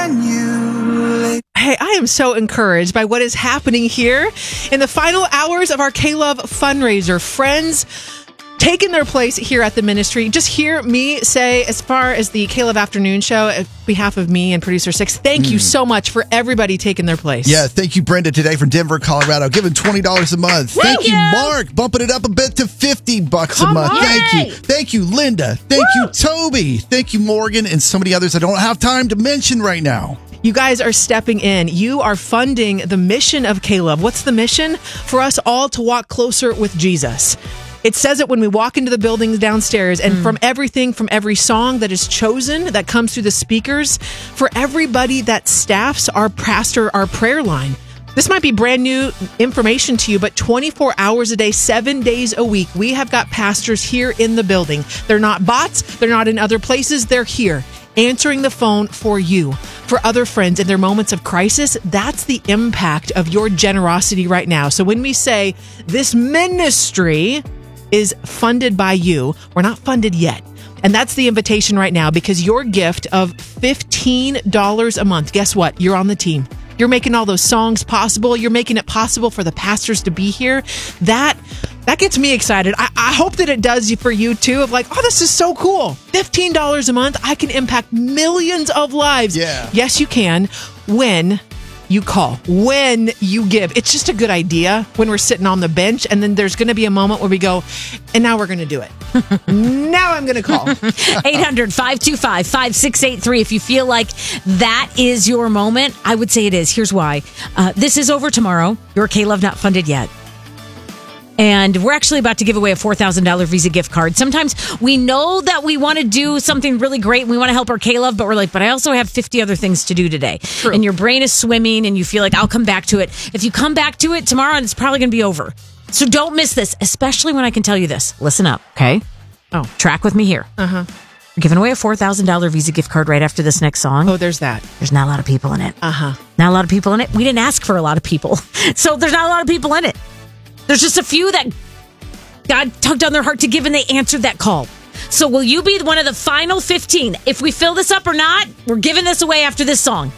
brand new. Hey, I am so encouraged by what is happening here in the final hours of our K-Love fundraiser. Friends taking their place here at the ministry. Just hear me say, as far as the K-Love Afternoon Show, on behalf of me and Producer Six, thank you so much for everybody taking their place. Yeah, thank you, Brenda, today from Denver, Colorado, giving $20 a month. Thank you, Mark, bumping it up a bit to $50 a month. Thank you. Thank you, Linda. Thank you, Toby. Thank you, Morgan, and so many others I don't have time to mention right now. You guys are stepping in. You are funding the mission of K-Love. What's the mission? For us all to walk closer with Jesus. It says it when we walk into the buildings downstairs, and from everything, from every song that is chosen, that comes through the speakers, for everybody that staffs our pastor, our prayer line. This might be brand new information to you, but 24 hours a day, 7 days a week, we have got pastors here in the building. They're not bots. They're not in other places. They're here, answering the phone for you, for other friends in their moments of crisis. That's the impact of your generosity right now. So when we say this ministry is funded by you, we're not funded yet. And that's the invitation right now, because your gift of $15 a month, guess what? You're on the team. You're making all those songs possible. You're making it possible for the pastors to be here. That gets me excited. I hope that it does for you too, of like, oh, this is so cool. $15 a month. I can impact millions of lives. Yeah. Yes, you can, when you call, when you give. It's just a good idea when we're sitting on the bench, and then there's going to be a moment where we go, and now we're going to do it. Now I'm going to call. 800-525-5683. If you feel like that is your moment, I would say it is. Here's why. This is over tomorrow. Your K-Love not funded yet. And we're actually about to give away a $4,000 Visa gift card. Sometimes we know that we want to do something really great and we want to help our K-Love, but we're like, but I also have 50 other things to do today. True. And your brain is swimming and you feel like, I'll come back to it. If you come back to it tomorrow, it's probably going to be over. So don't miss this, especially when I can tell you this. Listen up, okay? Oh, track with me here. Uh-huh. We're giving away a $4,000 Visa gift card right after this next song. Oh, there's that. There's not a lot of people in it. Uh-huh. Not a lot of people in it. We didn't ask for a lot of people. So there's not a lot of people in it. There's just a few that God tugged on their heart to give, and they answered that call. So will you be one of the final 15? If we fill this up or not, we're giving this away after this song.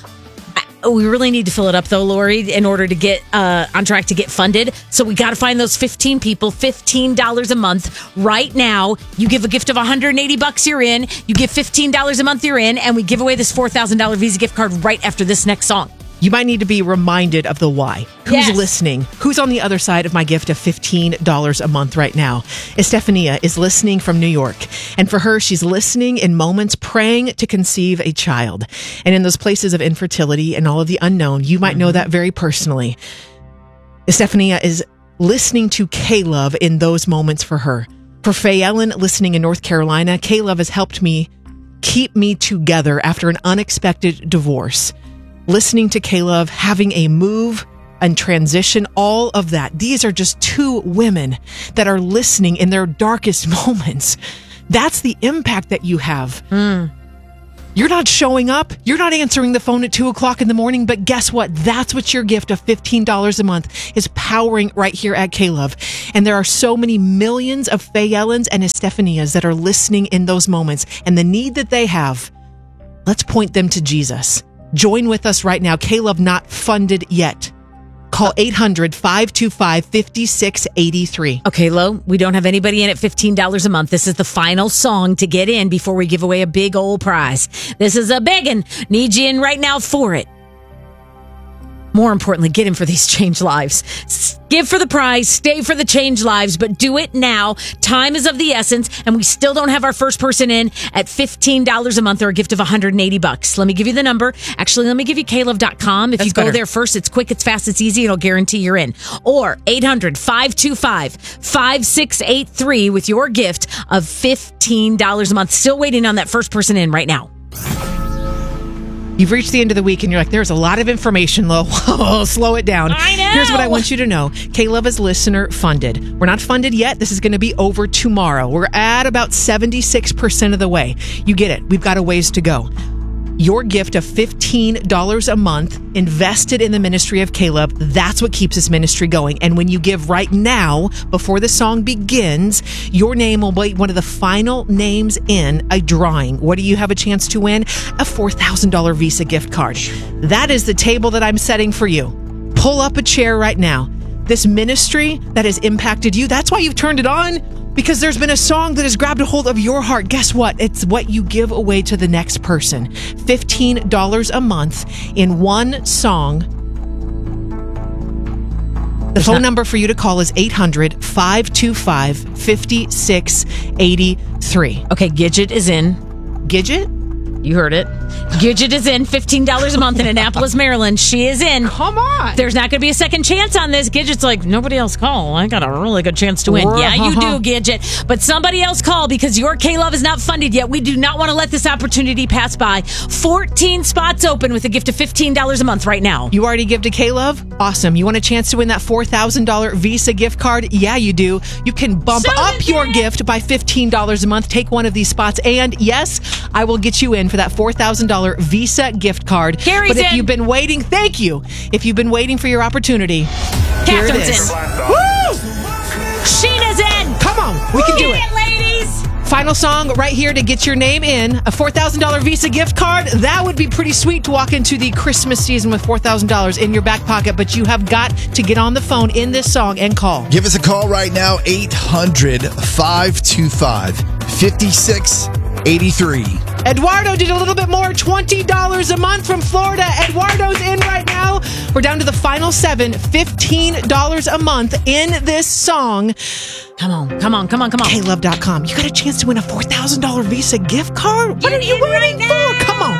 We really need to fill it up, though, Lori, in order to get on track to get funded. So we got to find those 15 people, $15 a month right now. You give a gift of $180, you're in. You give $15 a month, you're in. And we give away this $4,000 Visa gift card right after this next song. You might need to be reminded of the why. Who's listening? Who's on the other side of my gift of $15 a month right now? Estefania is listening from New York. And for her, she's listening in moments, praying to conceive a child. And in those places of infertility and all of the unknown, you might know that very personally. Estefania is listening to K-Love in those moments for her. For Faye Ellen, listening in North Carolina, K-Love has helped me keep me together after an unexpected divorce. Listening to K-Love, having a move and transition, all of that. These are just two women that are listening in their darkest moments. That's the impact that you have. You're not showing up. You're not answering the phone at 2:00 in the morning. But guess what? That's what your gift of $15 a month is powering right here at K-Love. And there are so many millions of Faye Ellens and Estefanias that are listening in those moments. And the need that they have, let's point them to Jesus. Join with us right now. K-Love not funded yet. Call 800-525-5683. Okay, Lo, we don't have anybody in at $15 a month. This is the final song to get in before we give away a big old prize. This is a big one. Need you in right now for it. More importantly, get in for these changed lives. Give for the prize, stay for the changed lives, but do it now. Time is of the essence, and we still don't have our first person in at $15 a month or a gift of $180. Let me give you the number. Actually, let me give you klove.com. If you go there first, it's quick, it's fast, it's easy. It'll guarantee you're in. Or 800-525-5683 with your gift of $15 a month. Still waiting on that first person in right now. You've reached the end of the week and you're like, there's a lot of information, Lo. Slow it down. I know. Here's what I want you to know. K-Love is listener funded. We're not funded yet. This is going to be over tomorrow. We're at about 76% of the way. You get it. We've got a ways to go. Your gift of $15 a month invested in the ministry of Caleb. That's what keeps this ministry going. And when you give right now, before the song begins, your name will be one of the final names in a drawing. What do you have a chance to win? A $4,000 Visa gift card. That is the table that I'm setting for you. Pull up a chair right now. This ministry that has impacted you, that's why you've turned it on. Because there's been a song that has grabbed a hold of your heart. Guess what? It's what you give away to the next person. $15 a month in one song. The phone number for you to call is 800-525-5683. Okay, Gidget is in. Gidget? You heard it. Gidget is in. $15 a month in Annapolis, Maryland. She is in. Come on. There's not going to be a second chance on this. Gidget's like, nobody else call. I got a really good chance to win. Yeah, you do, Gidget. But somebody else call because your K-Love is not funded yet. We do not want to let this opportunity pass by. 14 spots open with a gift of $15 a month right now. You already give to K-Love? Awesome. You want a chance to win that $4,000 Visa gift card? Yeah, you do. You can bump up your gift by $15 a month. Take one of these spots. And yes, I will get you in for that $4,000 Visa gift card. Carrie's but if in. you've been waiting, thank you. If you've been waiting for your opportunity, here it Catherine's is. in. Woo! Sheena's in. Come on, we can do it. Ladies. Final song right here to get your name in. A $4,000 Visa gift card. That would be pretty sweet to walk into the Christmas season with $4,000 in your back pocket, but you have got to get on the phone in this song and call. Give us a call right now, 800-525-5683. Eduardo did a little bit more, $20 a month from Florida. Eduardo's in right now. We're down to the final 7, $15 a month in this song. Come on. KLove.com. You got a chance to win a $4,000 Visa gift card? What are you waiting for?